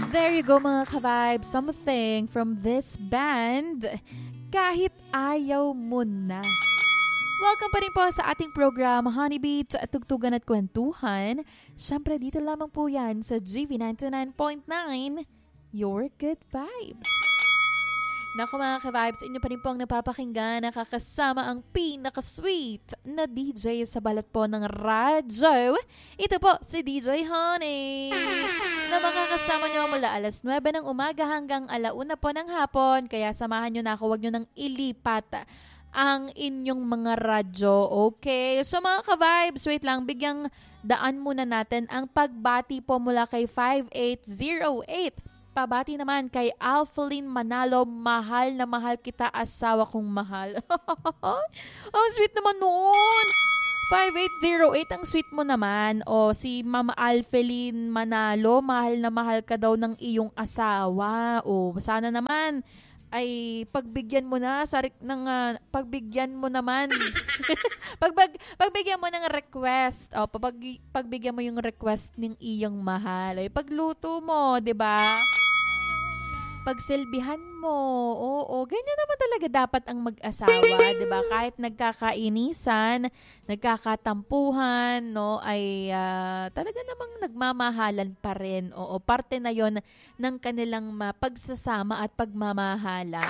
There you go mga ka-vibes, something from this band, Kahit Ayaw Mo Na. Welcome pa rin po sa ating program, Honeybeat, Tugtugan at Kwentuhan. Siyempre dito lamang po yan sa GV 99.9, Your Good Vibes. Naku mga ka-vibes, inyo pa rin po ang napapakinggan, nakakasama ang pinaka-sweet na DJ sa balat po ng radyo. Ito po si DJ Honey, na makakasama nyo mula alas 9 ng umaga hanggang alauna po ng hapon. Kaya samahan nyo na ako, huwag nyo nang ilipat ang inyong mga radyo. Okay, so mga ka-vibes, wait lang, bigyang daan muna natin ang pagbati po mula kay 5808. Pabati naman kay Alphaline Manalo, mahal na mahal kita, asawa kong mahal. Ang sweet naman noon. 5808, ang sweet mo naman. O si Mama Alphaline Manalo, mahal na mahal ka daw ng iyong asawa. O sana naman ay pagbigyan mo na pagbigyan mo naman. Pagbigyan mo ng request. O pagbigyan mo yung request ng iyong mahal. Ay pagluto mo, 'di ba? Pagsilbihan mo. Oo, ganyan naman talaga dapat ang mag-asawa, 'di ba? Kahit nagkakainisan, nagkakatampuhan, no, ay talaga namang nagmamahalan pa rin. Oo, parte na 'yon ng kanilang pagsasama at pagmamahalan.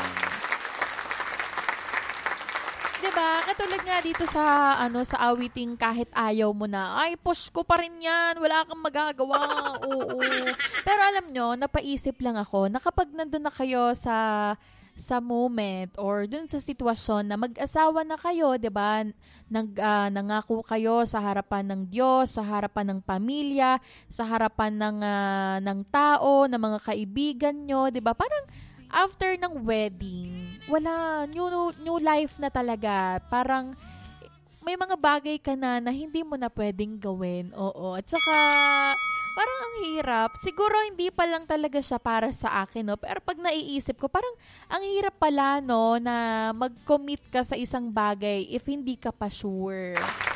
'Di ba? Katulad nga dito sa sa awiting Kahit Ayaw Mo Na. Ay, push ko pa rin 'yan. Wala kang magagawa. Oo. Pero alam nyo, napaisip lang ako na kapag nandun na kayo sa moment or dun sa sitwasyon na mag-asawa na kayo, 'di ba? Nangako kayo sa harapan ng Diyos, sa harapan ng pamilya, sa harapan ng tao, ng mga kaibigan nyo, 'di ba? Parang after ng wedding, wala, new life na talaga. Parang may mga bagay ka na hindi mo na pwedeng gawin. Oo. At saka, parang ang hirap. Siguro hindi pa lang talaga siya para sa akin, no? Pero pag naiisip ko, parang ang hirap pala, no, na mag-commit ka sa isang bagay if hindi ka pa sure.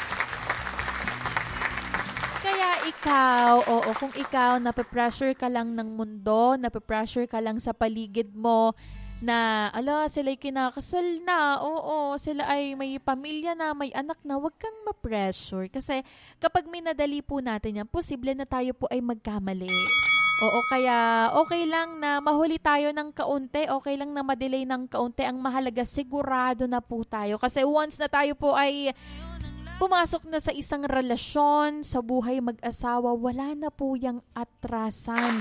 Kaya ikaw, kung ikaw nape-pressure ka lang ng mundo, nape-pressure ka lang sa paligid mo na, sila'y kinakasal na, sila ay may pamilya na, may anak na, wag kang ma-pressure. Kasi kapag minadali po natin yan, posible na tayo po ay magkamali. Oo, kaya okay lang na mahuli tayo ng kaunti, okay lang na madelay ng kaunti. Ang mahalaga, sigurado na po tayo. Kasi once na tayo po ay pumasok na sa isang relasyon, sa buhay mag-asawa, wala na po yung atrasan.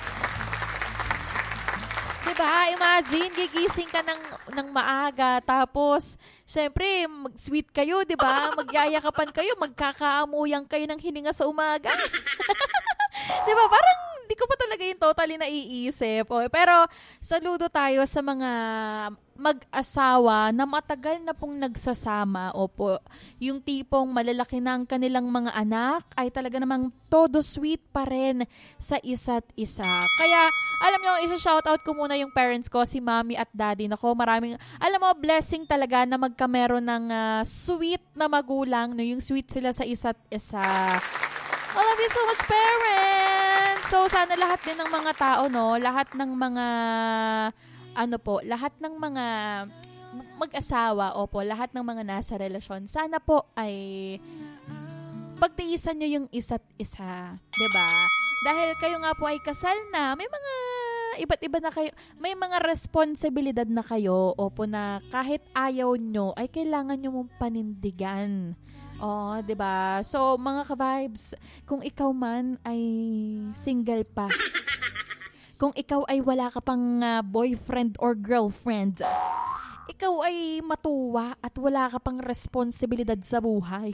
Diba? Imagine, gigising ka ng maaga, tapos, syempre, sweet kayo, diba? Magyayakapan kayo, magkakaamuyan kayo ng hininga sa umaga. Diba? Parang, hindi ko pa talaga yung totally naiisip. Pero, saludo tayo sa mga mag-asawa na matagal na pong nagsasama. Opo, yung tipong malalaki na ang kanilang mga anak ay talaga namang todo sweet pa rin sa isa't isa. Kaya, alam nyo, isa-shoutout ko muna yung parents ko, si mommy at daddy. Nako, maraming, alam mo, blessing talaga na magkameron ng sweet na magulang, no? Yung sweet sila sa isa't isa. I love you so much, parents! So, sana lahat din ng mga tao, no? Lahat ng mga lahat ng mga mag-asawa, lahat ng mga nasa relasyon, sana po ay pagtiisan nyo yung isa't isa. 'Di ba? Dahil kayo nga po ay kasal na, may mga iba't iba na kayo, may mga responsibilidad na kayo, na kahit ayaw nyo, ay kailangan nyo mong panindigan. 'Di ba? So, mga ka-vibes, kung ikaw man ay single pa, kung ikaw ay wala ka pang boyfriend or girlfriend, ikaw ay matuwa at wala ka pang responsibilidad sa buhay.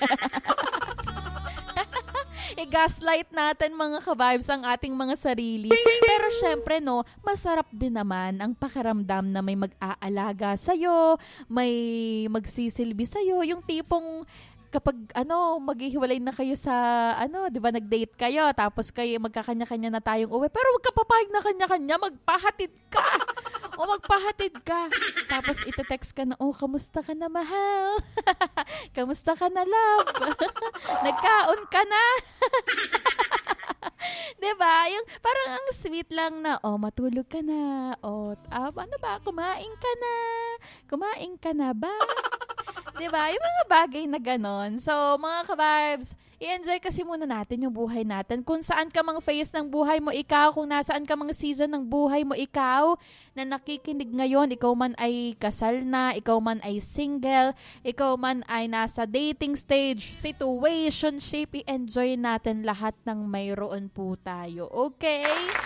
I-gaslight natin mga ka-vibes ang ating mga sarili. Pero syempre, no, masarap din naman ang pakiramdam na may mag-aalaga sa'yo, may magsisilbi sa'yo, yung tipong kapag maghihiwalay na kayo sa di ba, nag-date kayo, tapos kayo magkakanya-kanya na tayong uwi, pero wag ka papayag na kanya-kanya, magpahatid ka. Magpahatid ka. Tapos ite-text ka na, kamusta ka na, mahal? Kamusta ka na, love? Nagkaon ka na? Diba? Yung parang ang sweet lang na, matulog ka na. Ano ba? Kumain ka na ba? Diba? Yung mga bagay na ganon. So, mga ka-vibes, i-enjoy kasi muna natin yung buhay natin. Kung saan ka mang phase ng buhay mo, ikaw. Kung nasaan ka mang season ng buhay mo, ikaw. Na nakikinig ngayon, ikaw man ay kasal na, ikaw man ay single, ikaw man ay nasa dating stage, situationship, i-enjoy natin lahat ng mayroon po tayo. Okay?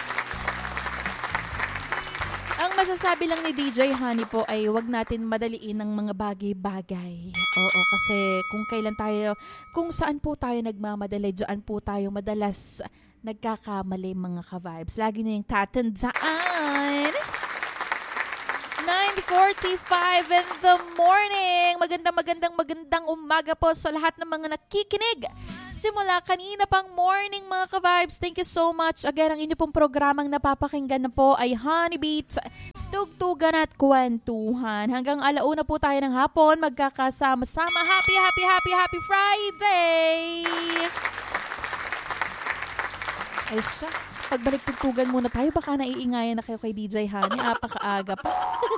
Ang masasabi lang ni DJ Honey po ay wag natin madaliin ng mga bagay-bagay. Oo, kasi kung saan po tayo nagmamadali, dyan po tayo madalas nagkakamali mga ka-vibes. Lagi na yung tatandaan. 9:45 in the morning. Magandang umaga po sa lahat ng mga nakikinig. Simula kanina pang morning mga ka-vibes. Thank you so much. Again, ang inyo pong programang napapakinggan na po ay Honey Beats, Tugtugan at Kwentuhan. Hanggang alauna po tayo ng hapon, magkakasama-sama. Happy Friday! Ay siya, pagbalik tugtugan muna tayo, baka naiingayan na kayo kay DJ Honey. Apakaaga pa.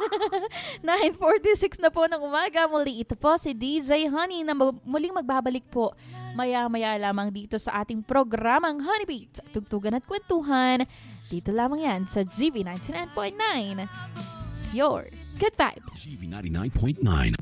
9:46 na po ng umaga. Muli ito po si DJ Honey na muling magbabalik po maya-maya lamang dito sa ating programang Honey Beats, Tugtugan at Kwentuhan. Dito lamang yan sa GV 99.9. Your good vibes. GV 99.9.